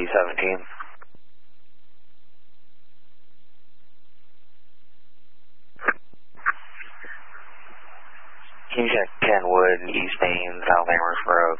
317. Can you check Kenwood, East Main, South Amherst Road?